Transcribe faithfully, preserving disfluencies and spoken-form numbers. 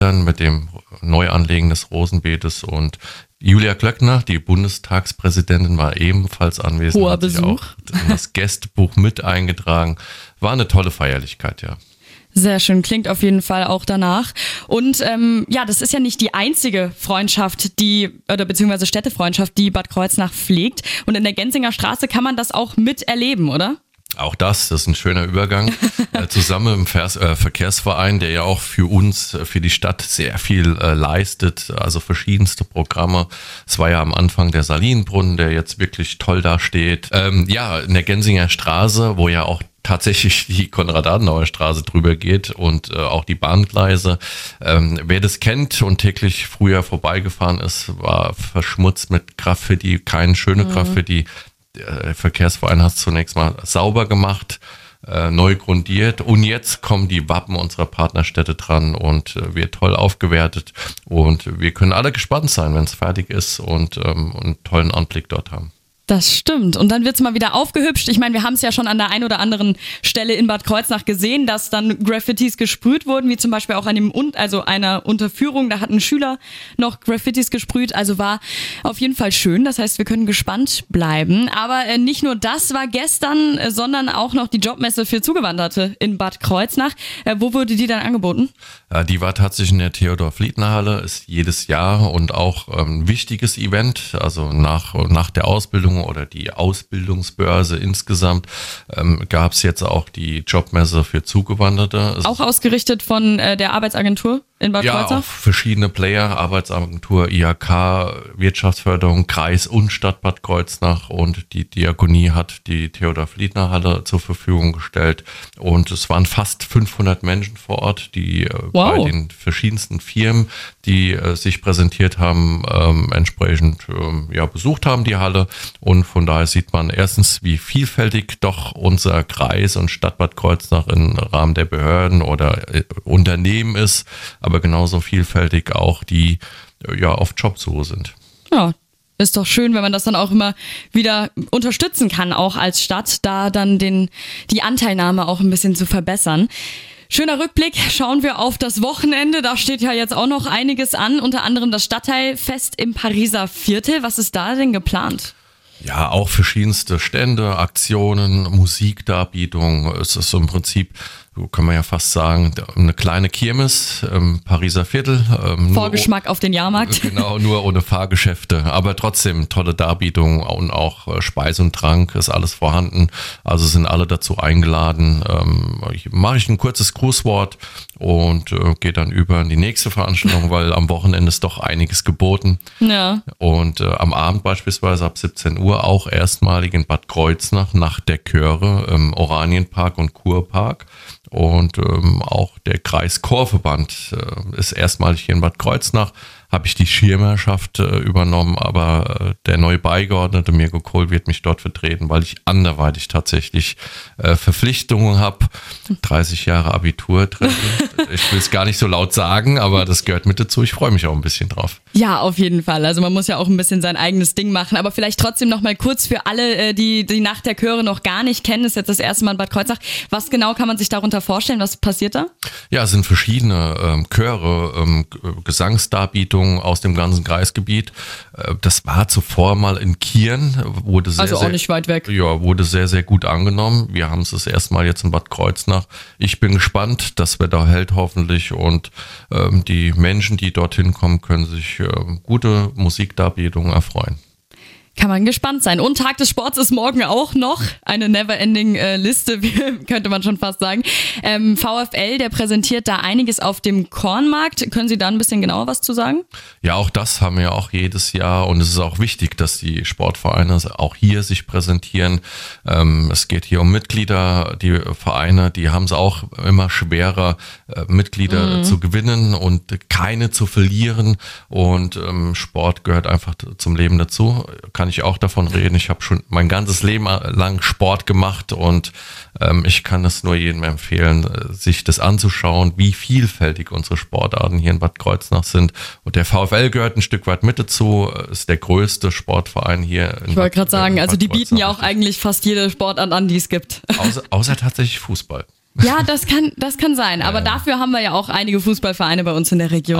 mit dem Neuanlegen des Rosenbeetes, und Julia Klöckner, die Bundestagspräsidentin, war ebenfalls anwesend. Hoher hat sich Besuch. auch in das Gästebuch mit eingetragen. War eine tolle Feierlichkeit, ja. Sehr schön, klingt auf jeden Fall auch danach. Und ähm, ja, das ist ja nicht die einzige Freundschaft, die oder beziehungsweise Städtefreundschaft, die Bad Kreuznach pflegt. Und in der Genzinger Straße kann man das auch miterleben, oder? Auch das, das ist ein schöner Übergang. äh, zusammen im Vers, äh, Verkehrsverein, der ja auch für uns, äh, für die Stadt sehr viel äh, leistet, also verschiedenste Programme. Es war ja am Anfang der Salinenbrunnen, der jetzt wirklich toll dasteht. Ähm, ja, in der Genzinger Straße, wo ja auch tatsächlich die Konrad-Adenauer-Straße drüber geht und äh, auch die Bahngleise. Ähm, wer das kennt und täglich früher vorbeigefahren ist, war verschmutzt mit Graffiti, kein schöne Mhm. Graffiti. Der Verkehrsverein hat es zunächst mal sauber gemacht, äh, neu grundiert, und jetzt kommen die Wappen unserer Partnerstädte dran und äh, wird toll aufgewertet, und wir können alle gespannt sein, wenn es fertig ist, und ähm, einen tollen Anblick dort haben. Das stimmt. Und dann wird's mal wieder aufgehübscht. Ich meine, wir haben es ja schon an der einen oder anderen Stelle in Bad Kreuznach gesehen, dass dann Graffitis gesprüht wurden, wie zum Beispiel auch an dem, also einer Unterführung. Da hat ein Schüler noch Graffitis gesprüht. Also war auf jeden Fall schön. Das heißt, wir können gespannt bleiben. Aber äh, nicht nur das war gestern, äh, sondern auch noch die Jobmesse für Zugewanderte in Bad Kreuznach. Äh, wo wurde die dann angeboten? Ja, die war tatsächlich in der Theodor-Fliedner-Halle, ist jedes Jahr und auch ähm, ein wichtiges Event. Also nach, nach der Ausbildung oder die Ausbildungsbörse insgesamt ähm, gab es jetzt auch die Jobmesse für Zugewanderte. Auch ausgerichtet von äh, der Arbeitsagentur in Bad Ja, Kreuznach? auch verschiedene Player, Arbeitsagentur, I H K, Wirtschaftsförderung, Kreis und Stadt Bad Kreuznach, und die Diakonie hat die Theodor-Fliedner-Halle zur Verfügung gestellt, und es waren fast fünfhundert Menschen vor Ort, die äh, Wow. bei den verschiedensten Firmen, die äh, sich präsentiert haben, ähm, entsprechend ähm, ja, besucht haben die Halle, und von daher sieht man erstens, wie vielfältig doch unser Kreis und Stadt Bad Kreuznach im Rahmen der Behörden oder äh, Unternehmen ist, aber genauso vielfältig auch die äh, ja auf Jobsuche sind. Ja, ist doch schön, wenn man das dann auch immer wieder unterstützen kann, auch als Stadt, da dann den, die Anteilnahme auch ein bisschen zu verbessern. Schöner Rückblick, schauen wir auf das Wochenende, da steht ja jetzt auch noch einiges an, unter anderem das Stadtteilfest im Pariser Viertel. Was ist da denn geplant? Ja, auch verschiedenste Stände, Aktionen, Musikdarbietung. Es ist so im Prinzip, so kann man ja fast sagen, eine kleine Kirmes im Pariser Viertel. Ähm, Vorgeschmack nur, auf den Jahrmarkt. Genau, nur ohne Fahrgeschäfte, aber trotzdem tolle Darbietung, und auch äh, Speis und Trank ist alles vorhanden. Also sind alle dazu eingeladen. Ähm, ich, mache ich ein kurzes Grußwort und äh, gehe dann über in die nächste Veranstaltung, weil am Wochenende ist doch einiges geboten. Ja. Und äh, am Abend beispielsweise ab siebzehn Uhr auch erstmalig in Bad Kreuznach Nacht der Chöre im Oranienpark und Kurpark. Und ähm, auch der Kreis Chorverband äh, ist erstmalig hier in Bad Kreuznach. Habe ich die Schirmherrschaft äh, übernommen, aber äh, der neue Beigeordnete Mirko Kohl wird mich dort vertreten, weil ich anderweitig tatsächlich äh, Verpflichtungen habe. dreißig Jahre Abitur drin. Ich will es gar nicht so laut sagen, aber das gehört mit dazu. Ich freue mich auch ein bisschen drauf. Ja, auf jeden Fall. Also man muss ja auch ein bisschen sein eigenes Ding machen. Aber vielleicht trotzdem noch mal kurz für alle, die die Nacht der Chöre noch gar nicht kennen, das ist jetzt das erste Mal in Bad Kreuznach. Was genau kann man sich darunter vorstellen? Was passiert da? Ja, es sind verschiedene ähm, Chöre, ähm, Gesangsdarbietungen aus dem ganzen Kreisgebiet. Äh, das war zuvor mal in Kieren. Wurde sehr, also auch sehr, nicht weit weg. Ja, wurde sehr, sehr gut angenommen. Wir haben es das erste Mal jetzt in Bad Kreuznach. Ich bin gespannt, das Wetter hält hoffentlich, und ähm, die Menschen, die dorthin kommen, können sich äh, gute Musikdarbietungen erfreuen. Kann man gespannt sein. Und Tag des Sports ist morgen auch noch. Eine never-ending äh, Liste, könnte man schon fast sagen. Ähm, VfL, der präsentiert da einiges auf dem Kornmarkt. Können Sie da ein bisschen genauer was zu sagen? Ja, auch das haben wir auch jedes Jahr, und es ist auch wichtig, dass die Sportvereine auch hier sich präsentieren. Ähm, es geht hier um Mitglieder. Die Vereine, die haben es auch immer schwerer, äh, Mitglieder mhm. zu gewinnen und keine zu verlieren. Und ähm, Sport gehört einfach zum Leben dazu. Kann ich auch davon reden. Ich habe schon mein ganzes Leben lang Sport gemacht, und ähm, ich kann es nur jedem empfehlen, sich das anzuschauen, wie vielfältig unsere Sportarten hier in Bad Kreuznach sind. Und der VfL gehört ein Stück weit mit dazu, ist der größte Sportverein hier in Ich wollte gerade sagen, also die bieten ja auch Kreuznach. eigentlich fast jede Sportart an, die es gibt. Außer, außer tatsächlich Fußball. Ja, das kann, das kann sein. Aber dafür haben wir ja auch einige Fußballvereine bei uns in der Region.